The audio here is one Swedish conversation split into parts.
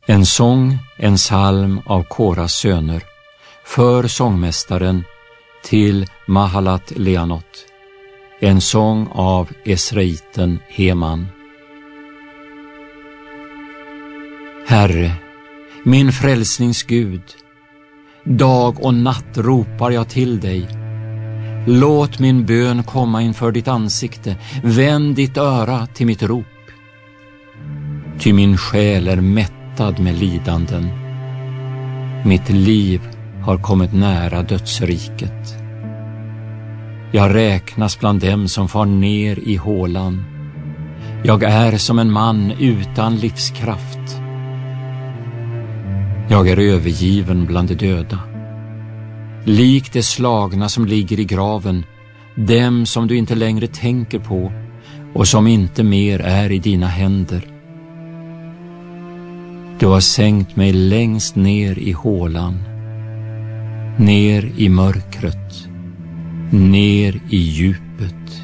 En sång, en psalm av Koras söner, för sångmästaren till Mahalat Leanot. En sång av esraiten Heman. Herre, min frälsningsgud, dag och natt ropar jag till dig. Låt min bön komma inför ditt ansikte, vänd ditt öra till mitt rop. Ty min själ är mättad med lidanden. Mitt liv har kommit nära dödsriket. Jag räknas bland dem som far ner i hålan. Jag är som en man utan livskraft. Jag är övergiven bland de döda. Lik de slagna som ligger i graven, dem som du inte längre tänker på och som inte mer är i dina händer. Du har sänkt mig längst ner i hålan, ner i mörkret, ner i djupet.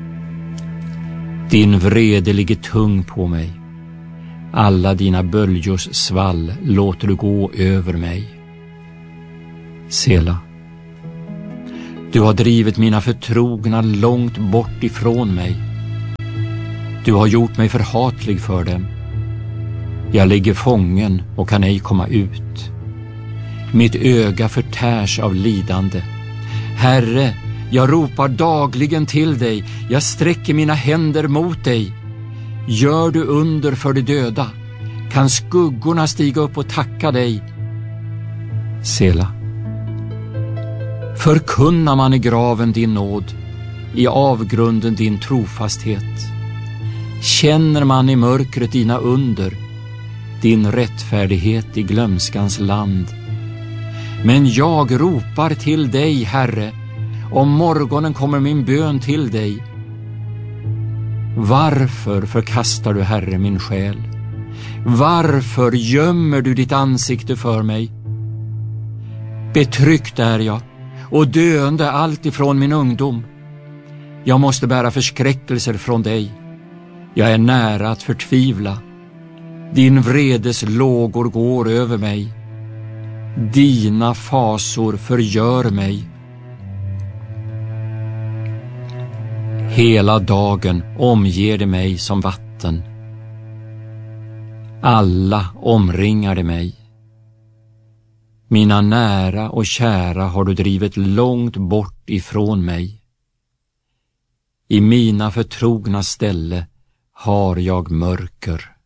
Din vrede ligger tung på mig. Alla dina böljors svall låter du gå över mig. Sela. Du har drivit mina förtrogna långt bort ifrån mig. Du har gjort mig förhatlig för dem. Jag ligger fången och kan ej komma ut. Mitt öga förtärs av lidande. Herre, jag ropar dagligen till dig. Jag sträcker mina händer mot dig. Gör du under för de döda? Kan skuggorna stiga upp och tacka dig? Sela. Förkunnar man i graven din nåd, i avgrunden din trofasthet? Känner man i mörkret dina under, din rättfärdighet i glömskans land? Men jag ropar till dig, Herre, om morgonen kommer min bön till dig. Varför förkastar du, Herre, min själ? Varför gömmer du ditt ansikte för mig? Betryckt är jag och döende allt ifrån min ungdom. Jag måste bära förskräckelser från dig. Jag är nära att förtvivla. Din vredes lågor går över mig. Dina fasor förgör mig. Hela dagen omger det mig som vatten. Alla omringade mig. Mina nära och kära har du drivit långt bort ifrån mig. I mina förtrogna ställe har jag mörker.